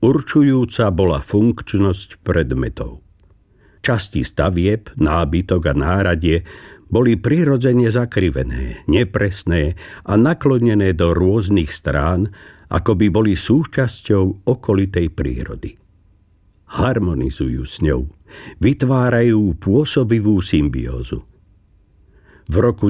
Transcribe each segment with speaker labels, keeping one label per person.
Speaker 1: Určujúca bola funkčnosť predmetov. Časti stavieb, nábytok a náradie boli prirodzene zakrivené, nepresné a naklonené do rôznych strán, ako by boli súčasťou okolitej prírody. Harmonizujú s ňou, vytvárajú pôsobivú symbiózu. V roku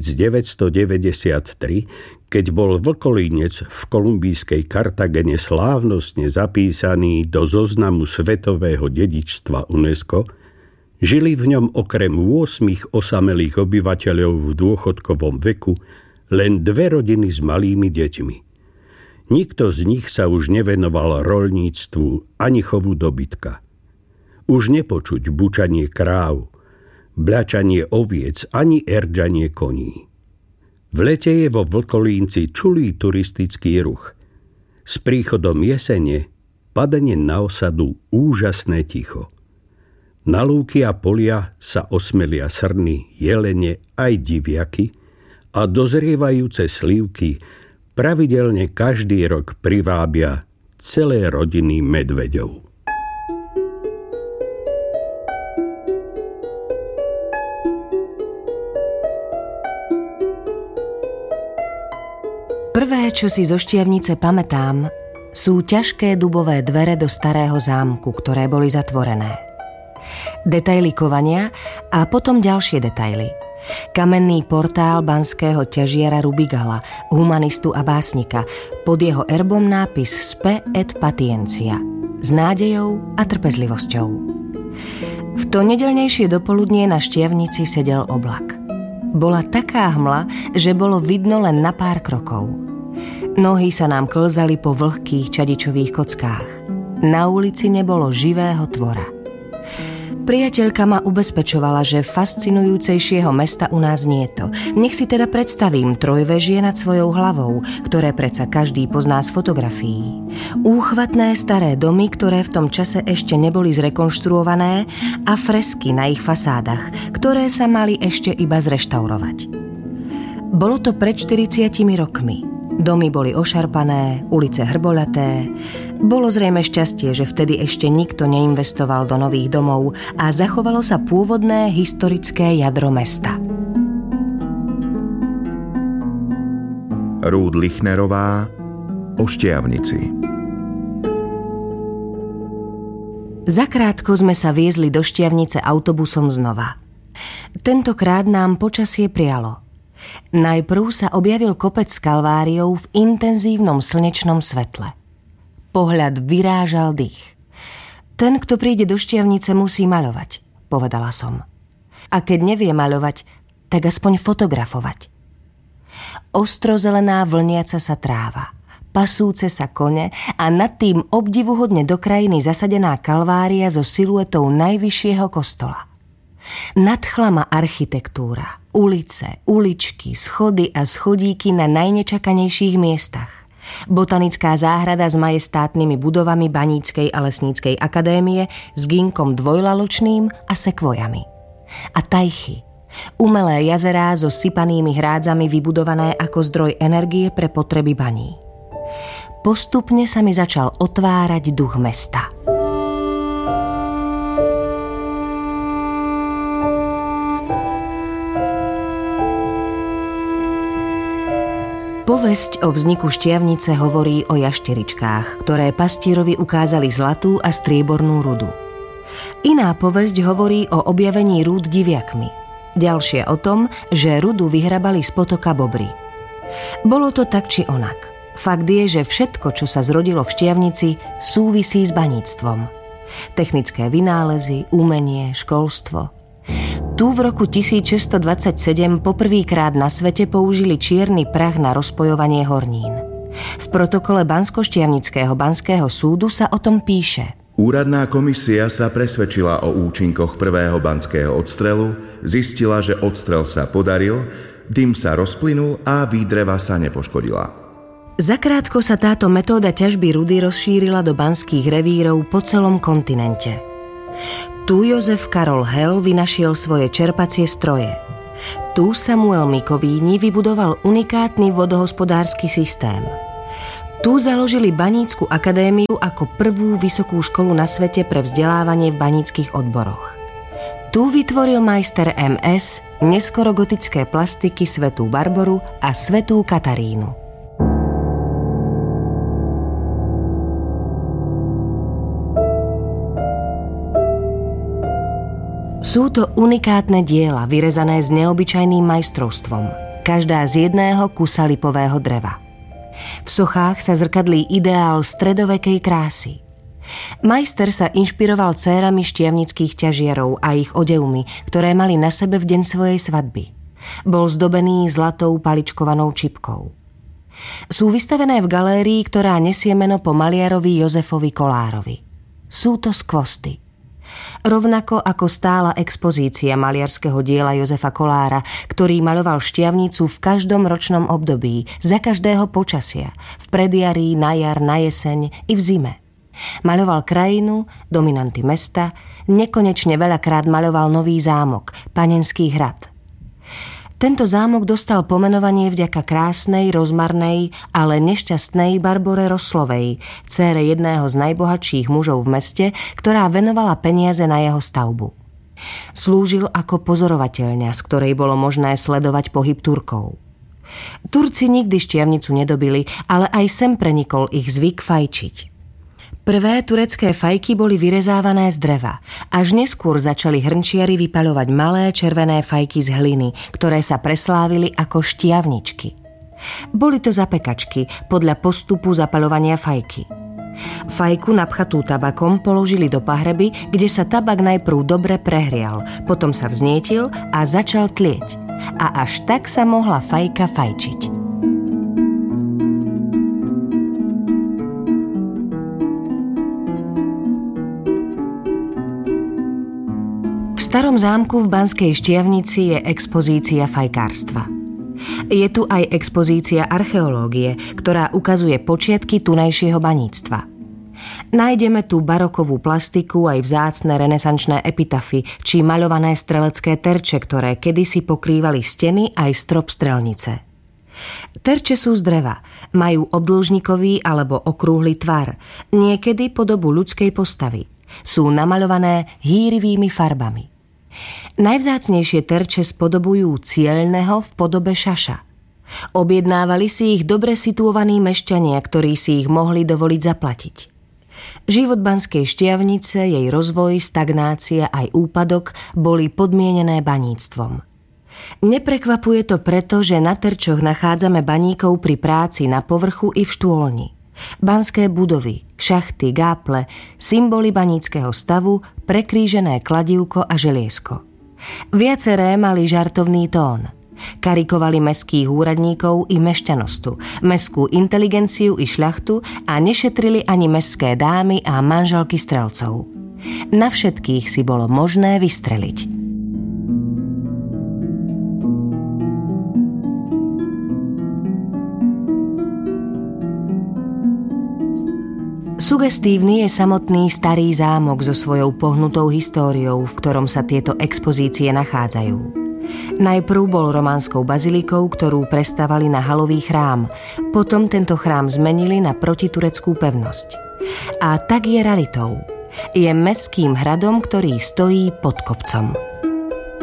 Speaker 1: 1993, keď bol Vlkolínec v kolumbijskej Kartagene slávnostne zapísaný do zoznamu svetového dedičstva UNESCO, žili v ňom okrem 8 osamelých obyvateľov v dôchodkovom veku len 2 rodiny s malými deťmi. Nikto z nich sa už nevenoval roľníctvu ani chovu dobytka. Už nepočuť bučanie kráv, bľačanie oviec ani erdžanie koní. V lete je vo Vlkolínci čulý turistický ruch. S príchodom jesene padne na osadu úžasné ticho. Na lúky a polia sa osmelia srny, jelene aj diviaky a dozrievajúce slívky pravidelne každý rok privábia celé rodiny medveďov.
Speaker 2: Prvé, čo si zo Štiavnice pamätám, sú ťažké dubové dvere do starého zámku, ktoré boli zatvorené. Detaily kovania a potom ďalšie detaily. Kamenný portál banského ťažiara Rubigala, humanistu a básnika, pod jeho erbom nápis Spe et patientia, s nádejou a trpezlivosťou. V to nedeľnejšie dopoludnie na Štiavnici sedel oblak. Bola taká hmla, že bolo vidno len na pár krokov. Nohy sa nám klzali po vlhkých čadičových kockách. Na ulici nebolo živého tvora. Priateľka ma ubezpečovala, že fascinujúcejšieho mesta u nás nieto. Nech si teda predstavím trojvežie nad svojou hlavou, ktoré predsa každý pozná z fotografií. Úchvatné staré domy, ktoré v tom čase ešte neboli zrekonštruované, a fresky na ich fasádach, ktoré sa mali ešte iba zreštaurovať. Bolo to pred 40 rokmi. Domy boli ošarpané, ulice hrboľaté. Bolo zrejme šťastie, že vtedy ešte nikto neinvestoval do nových domov a zachovalo sa pôvodné historické jadro mesta.
Speaker 3: Rúd Lichnerová o Štiavnici.
Speaker 2: Zakrátko sme sa viezli do Štiavnice autobusom znova. Tentokrát nám počasie prialo. Najprv sa objavil kopec s Kalváriou v intenzívnom slnečnom svetle. Pohľad vyrážal dých. Ten, kto príde do Štiavnice, musí maľovať, povedala som. A keď nevie maľovať, tak aspoň fotografovať. Ostrozelená vlniaca sa tráva, pasúce sa kone a nad tým obdivuhodne do krajiny zasadená Kalvária so siluetou najvyššieho kostola. Nadchla ma architektúra, ulice, uličky, schody a schodíky na najnečakanejších miestach. Botanická záhrada s majestátnymi budovami Baníckej a Lesníckej akadémie, s ginkom dvojlaločným a sekvojami. A tajchy, umelé jazerá so sypanými hrádzami vybudované ako zdroj energie pre potreby baní. Postupne sa mi začal otvárať duch mesta. Povesť o vzniku Štiavnice hovorí o jašteričkách, ktoré pastierovi ukázali zlatú a striebornú rudu. Iná povesť hovorí o objavení rúd diviakmi. Ďalšia o tom, že rudu vyhrabali z potoka bobry. Bolo to tak či onak. Fakt je, že všetko, čo sa zrodilo v Štiavnici, súvisí s baníctvom. Technické vynálezy, umenie, školstvo. Tu v roku 1627 poprvýkrát na svete použili čierny prach na rozpojovanie hornín. V protokole Banskoštiavnického banského súdu sa o tom píše.
Speaker 3: Úradná komisia sa presvedčila o účinkoch prvého banského odstrelu, zistila, že odstrel sa podaril, dym sa rozplynul a výdreva sa nepoškodila.
Speaker 2: Zakrátko sa táto metóda ťažby rudy rozšírila do banských revírov po celom kontinente. Tu Jozef Karol Hel vynašiel svoje čerpacie stroje. Tu Samuel Mikovíni vybudoval unikátny vodohospodársky systém. Tu založili Banícku akadémiu ako prvú vysokú školu na svete pre vzdelávanie v baníckych odboroch. Tu vytvoril majster MS neskoro gotické plastiky Svätú Barboru a Svätú Katarínu. Sú to unikátne diela, vyrezané s neobyčajným majstrovstvom, každá z jedného kusa lipového dreva. V sochách sa zrkadlí ideál stredovekej krásy. Majster sa inšpiroval dcérami štiavnických ťažierov a ich odevmi, ktoré mali na sebe v deň svojej svadby. Bol zdobený zlatou paličkovanou čipkou. Sú vystavené v galérii, ktorá nesie meno po maliarovi Jozefovi Kolárovi. Sú to skvosty. Rovnako ako stála expozícia maliarského diela Jozefa Kolára, ktorý maľoval Štiavnicu v každom ročnom období, za každého počasia, v predjarí, na jar, na jeseň i v zime. Maľoval krajinu, dominanty mesta, nekonečne veľakrát maľoval nový zámok, Panenský hrad. Tento zámok dostal pomenovanie vďaka krásnej, rozmarnej, ale nešťastnej Barbore Roslovej, dcére jedného z najbohatších mužov v meste, ktorá venovala peniaze na jeho stavbu. Slúžil ako pozorovateľňa, z ktorej bolo možné sledovať pohyb Turkov. Turci nikdy Štiavnicu nedobili, ale aj sem prenikol ich zvyk fajčiť. Prvé turecké fajky boli vyrezávané z dreva. Až neskôr začali hrnčiari vypaľovať malé červené fajky z hliny, ktoré sa preslávili ako štiavničky. Boli to zapekačky podľa postupu zapaľovania fajky. Fajku napchatú tabakom položili do pahreby, kde sa tabak najprv dobre prehrial, potom sa vznietil a začal tlieť. A až tak sa mohla fajka fajčiť. V starom zámku v Banskej Štiavnici je expozícia fajkárstva. Je tu aj expozícia archeológie, ktorá ukazuje počiatky tunajšieho baníctva. Nájdeme tu barokovú plastiku aj vzácne renesančné epitafy či maľované strelecké terče, ktoré kedysi pokrývali steny aj strop strelnice. Terče sú z dreva, majú obdĺžnikový alebo okrúhly tvar, niekedy podobu ľudskej postavy. Sú namaľované hýrivými farbami. Najvzácnejšie terče spodobujú cielneho v podobe šaša. Objednávali si ich dobre situovaní mešťania, ktorí si ich mohli dovoliť zaplatiť. Život Banskej Štiavnice, jej rozvoj, stagnácia aj úpadok boli podmienené baníctvom. Neprekvapuje to preto, že na terčoch nachádzame baníkov pri práci na povrchu i v štôlni. Banské budovy, šachty, gáple, symboly baníckeho stavu, prekrížené kladívko a želiesko. Viaceré mali žartovný tón. Karikovali mestských úradníkov i mešťanostu, mestskú inteligenciu i šľachtu a nešetrili ani mestské dámy a manželky strelcov. Na všetkých si bolo možné vystreliť. Sugestívny je samotný starý zámok so svojou pohnutou históriou, v ktorom sa tieto expozície nachádzajú. Najprv bol románskou bazilikou, ktorú prestavali na halový chrám, potom tento chrám zmenili na protitureckú pevnosť. A tak je raritou. Je mestským hradom, ktorý stojí pod kopcom.